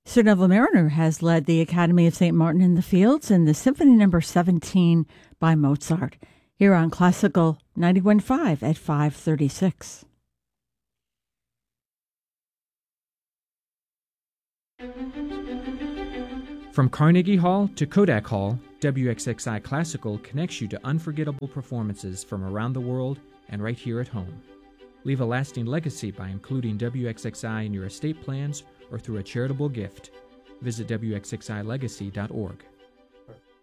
Sir Neville Mariner has led the Academy of St. Martin in the Fields in the Symphony No. 17 by Mozart, here on Classical 91.5 at 5:36. From Carnegie Hall to Kodak Hall, WXXI Classical connects you to unforgettable performances from around the world and right here at home. Leave a lasting legacy by including WXXI in your estate plans or through a charitable gift. Visit WXXILegacy.org.